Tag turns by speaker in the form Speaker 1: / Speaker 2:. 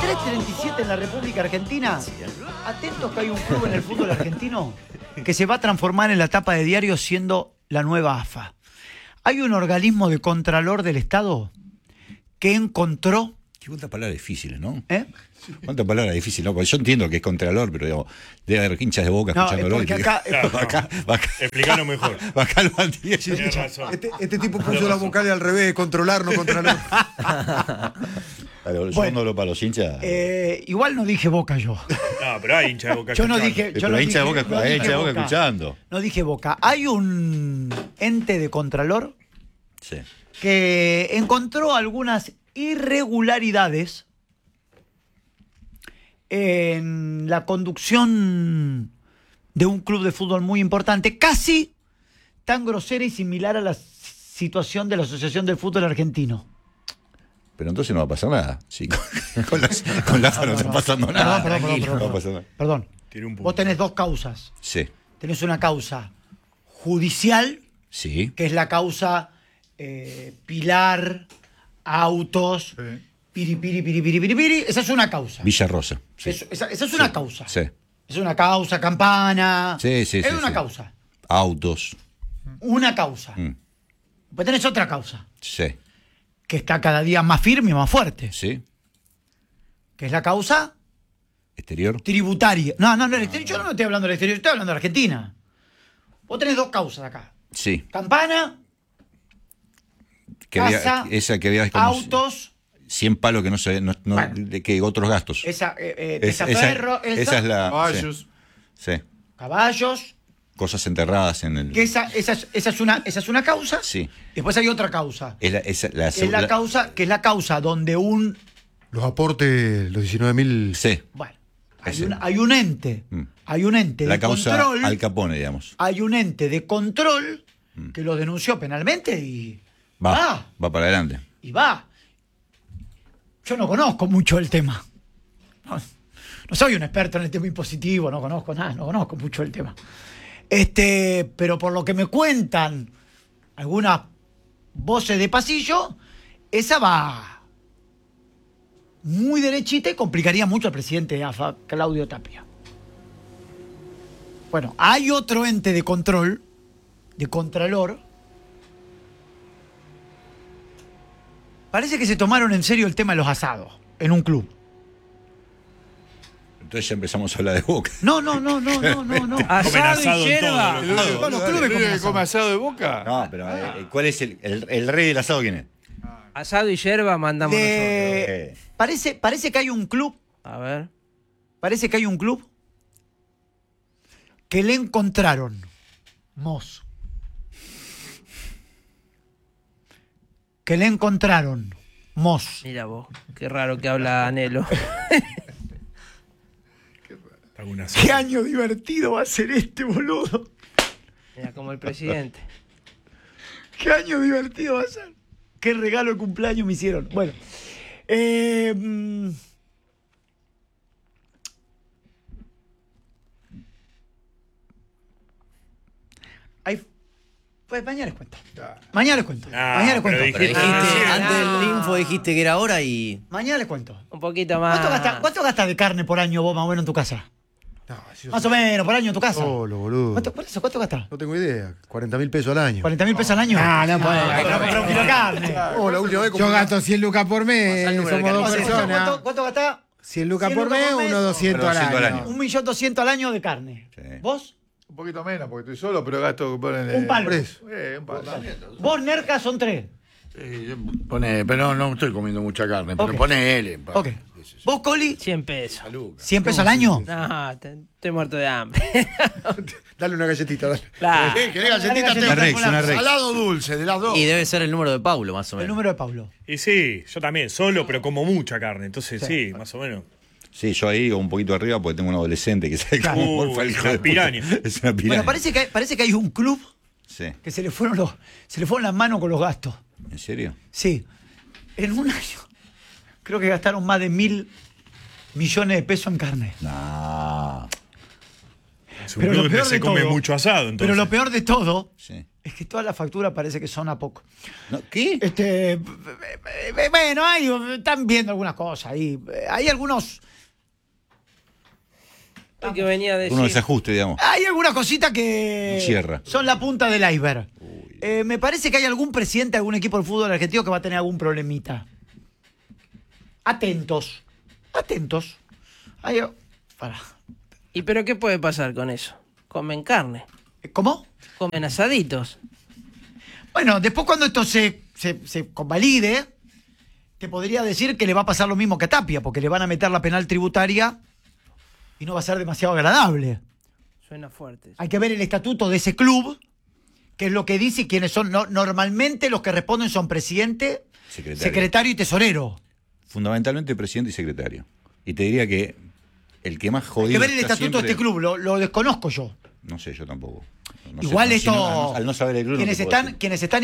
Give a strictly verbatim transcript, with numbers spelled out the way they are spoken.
Speaker 1: veintitrés treinta y siete en la República Argentina. Atentos que hay un club en el fútbol argentino que se va a transformar en la tapa de diario siendo la nueva A F A. Hay un organismo de contralor del Estado que encontró...
Speaker 2: Qué cuántas palabras difíciles, ¿no?
Speaker 1: ¿Eh?
Speaker 2: Cuántas palabras difíciles, ¿no? Porque yo entiendo que es contralor, pero digamos, debe haber hinchas de Boca
Speaker 1: No,
Speaker 2: escuchándolo.
Speaker 1: es porque acá-
Speaker 2: Claro,
Speaker 1: es-
Speaker 2: acá, acá,
Speaker 3: Explícanos mejor.
Speaker 2: acá lo mantiene.
Speaker 3: Tienes razón.
Speaker 4: Este, este tipo puso la vocal al revés, controlar, no controlar.
Speaker 2: Claro, yo
Speaker 1: Bueno.
Speaker 2: no hablo para los hinchas.
Speaker 1: Eh, igual no dije Boca yo.
Speaker 3: No, pero hay hincha de Boca.
Speaker 1: Yo no
Speaker 3: escuchando.
Speaker 1: dije...
Speaker 2: Eh,
Speaker 1: Yo
Speaker 2: pero
Speaker 1: no
Speaker 2: hincha de
Speaker 1: dije-
Speaker 2: Boca,
Speaker 1: no
Speaker 2: hay
Speaker 1: dije
Speaker 2: hincha de Boca
Speaker 1: Boca.
Speaker 2: escuchando.
Speaker 1: No dije Boca. Hay un ente de contralor
Speaker 2: Sí.
Speaker 1: que encontró algunas irregularidades en la conducción de un club de fútbol muy importante, casi tan grosera y similar a la situación de la Asociación del Fútbol Argentino.
Speaker 2: Pero entonces no va a pasar nada. Sí, con, con las, con la A F A no, está pasando nada.
Speaker 1: Perdón, perdón,
Speaker 2: Tranquilo,
Speaker 1: perdón,
Speaker 2: no va a
Speaker 1: perdón.
Speaker 2: pasar nada.
Speaker 1: Perdón.
Speaker 3: Tiene un punto.
Speaker 1: Vos tenés dos causas.
Speaker 2: Sí,
Speaker 1: Tenés una causa judicial,
Speaker 2: sí.
Speaker 1: que es la causa eh, Pilar, Autos, piri, piri, piri, piri, piri, piri. Esa es una causa.
Speaker 2: Villa Rosa. Sí.
Speaker 1: Eso- esa, esa es una
Speaker 2: Sí,
Speaker 1: causa.
Speaker 2: Sí.
Speaker 1: Es una causa, Campana.
Speaker 2: Sí, sí,
Speaker 1: Es
Speaker 2: sí,
Speaker 1: una
Speaker 2: sí.
Speaker 1: causa.
Speaker 2: Autos.
Speaker 1: Una causa.
Speaker 2: Mm.
Speaker 1: Después tenés otra causa,
Speaker 2: Sí.
Speaker 1: que está cada día más firme y más fuerte,
Speaker 2: Sí.
Speaker 1: que es la causa
Speaker 2: Exterior.
Speaker 1: tributaria. No, no, no, el exterior, yo no estoy hablando del exterior, estoy hablando de Argentina. Vos tenés dos causas acá.
Speaker 2: Sí.
Speaker 1: Campana,
Speaker 2: Que había-
Speaker 1: casa,
Speaker 2: esa que había como
Speaker 1: autos,
Speaker 2: cien palos que no se no, no-
Speaker 1: Bueno.
Speaker 2: de que otros gastos.
Speaker 1: esa, eh, eh,
Speaker 2: Es-
Speaker 1: Tesaferro,
Speaker 2: esa,
Speaker 1: esa,
Speaker 2: esa es la.
Speaker 4: Caballos.
Speaker 2: Sí, sí.
Speaker 1: caballos,
Speaker 2: Cosas enterradas en el.
Speaker 1: que esa, esa, es- esa, es una, esa es una causa.
Speaker 2: Sí.
Speaker 1: Después hay otra causa,
Speaker 2: Es la, esa- la,
Speaker 1: que es la
Speaker 2: la-
Speaker 1: causa, que es la causa donde un...
Speaker 4: Los aportes, los diecinueve mil.
Speaker 2: Sí.
Speaker 1: Bueno, hay,
Speaker 2: Ese.
Speaker 1: un, hay un ente,
Speaker 2: Mm.
Speaker 1: hay un ente
Speaker 2: La
Speaker 1: de
Speaker 2: causa
Speaker 1: control,
Speaker 2: Al Capone, digamos.
Speaker 1: hay un ente de control que lo denunció penalmente y
Speaker 2: Va.
Speaker 1: va,
Speaker 2: Va para adelante.
Speaker 1: y va. Yo no conozco mucho el tema. No, no soy un experto en el tema impositivo, no conozco nada, no conozco mucho el tema. Este, pero por lo que me cuentan algunas voces de pasillo, esa va muy derechita y complicaría mucho al presidente de A F A, Claudio Tapia. Bueno, hay otro ente de control, de contralor. Parece que se tomaron en serio el tema de los asados en un club.
Speaker 2: Entonces ya empezamos a hablar de Boca.
Speaker 1: No, no, no, no, no, no, no.
Speaker 3: Comen
Speaker 5: Asado
Speaker 3: asado
Speaker 5: y
Speaker 3: en
Speaker 5: yerba.
Speaker 3: todo, loco.
Speaker 1: Todos los clubes comen asado.
Speaker 4: come asado de Boca?
Speaker 2: No, pero eh, ¿cuál es el, el, el rey del asado? ¿Quién es?
Speaker 5: Asado y yerba mandamos nosotros.
Speaker 1: De-
Speaker 2: Eh.
Speaker 1: Parece, parece que hay un club,
Speaker 5: A ver.
Speaker 1: parece que hay un club que le encontraron Mos. Que le encontraron Mos.
Speaker 5: Mira vos, qué raro que habla Anhelo.
Speaker 3: Alguna
Speaker 1: Qué año divertido va a ser este, boludo.
Speaker 5: Mira, como el presidente.
Speaker 1: Qué año divertido va a ser. Qué regalo de cumpleaños me hicieron. Bueno. Eh, mm, hay- pues mañana les cuento. Mañana les cuento.
Speaker 3: Ah,
Speaker 1: mañana les
Speaker 3: pero
Speaker 1: cuento.
Speaker 6: Pero
Speaker 3: dijiste-
Speaker 6: dijiste,
Speaker 5: Ah,
Speaker 6: antes
Speaker 5: no.
Speaker 6: del info dijiste que era ahora y.
Speaker 1: Mañana les cuento.
Speaker 5: Un poquito más.
Speaker 1: ¿Cuánto gastas cuánto gastas de carne por año vos más o menos en tu casa?
Speaker 4: No, si yo
Speaker 1: Más o menos, por año en tu casa.
Speaker 4: solo, boludo.
Speaker 1: ¿Cuánto, por eso, ¿cuánto gastas?
Speaker 4: No tengo idea. cuarenta mil pesos al año.
Speaker 1: ¿cuarenta mil pesos al año? Ah, no, puede. comprar un kilo de carne.
Speaker 4: Oh, la última vez
Speaker 7: Yo gasto cien lucas por mes,
Speaker 6: Pasa el número de
Speaker 7: somos dos
Speaker 1: ¿Cuánto,
Speaker 7: personas.
Speaker 1: cuánto, cuánto gastás?
Speaker 7: cien lucas
Speaker 1: cien
Speaker 7: por
Speaker 1: lucas
Speaker 7: mes,
Speaker 1: por mes,
Speaker 7: unos doscientos al
Speaker 2: doscientos al
Speaker 7: año.
Speaker 2: año.
Speaker 1: Un millón doscientos al año de carne.
Speaker 2: Sí.
Speaker 1: ¿Vos?
Speaker 4: Un poquito menos, porque estoy solo, pero gasto. Ponele,
Speaker 1: Un palo.
Speaker 4: por eso. Eh, un palo.
Speaker 1: Vos, Nerca, son tres.
Speaker 8: Sí, yo- pone, pero no estoy comiendo mucha carne, pero
Speaker 1: Ok.
Speaker 8: pone L. pa.
Speaker 1: Ok. ¿Vos, Coli?
Speaker 5: cien pesos.
Speaker 1: ¿cien pesos al año?
Speaker 5: No, te- estoy muerto de hambre.
Speaker 4: Dale una galletita, dale.
Speaker 5: Claro.
Speaker 8: Eh, ¿Querés galletita?
Speaker 1: Una
Speaker 2: Una Rex, una Rex.
Speaker 8: Salado o dulce, de las dos.
Speaker 6: Y debe ser el número de Paulo, más o
Speaker 1: El
Speaker 6: menos.
Speaker 1: número de Pablo.
Speaker 3: Y sí, yo también, solo, pero como mucha carne. Entonces sí, más o menos.
Speaker 2: Sí, yo ahí o un poquito arriba porque tengo un adolescente que sabe cómo
Speaker 3: Uh,
Speaker 2: morfa el
Speaker 3: es
Speaker 2: hijo de
Speaker 3: una
Speaker 2: puta.
Speaker 3: piraña.
Speaker 2: Es una piraña.
Speaker 1: Bueno, parece que, hay, parece que hay un club
Speaker 2: Sí.
Speaker 1: que se le fueron los, se le fueron las manos con los gastos.
Speaker 2: ¿En serio?
Speaker 1: Sí. En un año creo que gastaron más de mil millones de pesos en carne.
Speaker 2: No.
Speaker 3: Es un
Speaker 1: Pero
Speaker 3: club
Speaker 1: lo
Speaker 3: donde
Speaker 1: peor
Speaker 3: se
Speaker 1: de
Speaker 3: come
Speaker 1: todo-
Speaker 3: mucho asado, entonces.
Speaker 1: Pero lo peor de todo
Speaker 2: Sí.
Speaker 1: es que todas las facturas parece que son a poco.
Speaker 2: No, ¿qué?
Speaker 1: Este, bueno, hay, están viendo algunas cosas ahí. Hay algunos,
Speaker 5: El que venía a decir.
Speaker 2: Uno desajuste, digamos.
Speaker 1: hay algunas cositas que
Speaker 2: Cierra.
Speaker 1: son la punta del iceberg. Eh, me parece que hay algún presidente de algún equipo de fútbol argentino que va a tener algún problemita. Atentos, atentos. Hay- para.
Speaker 5: ¿Y pero qué puede pasar con eso? Comen carne,
Speaker 1: ¿Cómo?
Speaker 5: comen asaditos.
Speaker 1: Bueno, después cuando esto se, se, se convalide, te podría decir que le va a pasar lo mismo que a Tapia, porque le van a meter la penal tributaria y no va a ser demasiado agradable.
Speaker 5: Suena fuerte.
Speaker 1: Hay que ver el estatuto de ese club, que es lo que dice y quiénes son. No, normalmente los que responden son presidente,
Speaker 2: Secretario.
Speaker 1: secretario y tesorero.
Speaker 2: Fundamentalmente presidente y secretario. Y te diría que el que más
Speaker 1: Hay
Speaker 2: jodido.
Speaker 1: que ver el
Speaker 2: está
Speaker 1: estatuto de
Speaker 2: siempre-
Speaker 1: este club, lo, lo desconozco yo.
Speaker 2: No sé, yo tampoco. No sé,
Speaker 1: Igual
Speaker 2: no,
Speaker 1: esto.
Speaker 2: si no, al no- al no saber el club. no
Speaker 1: quienes,
Speaker 2: te puedo
Speaker 1: están,
Speaker 2: decir.
Speaker 1: quienes están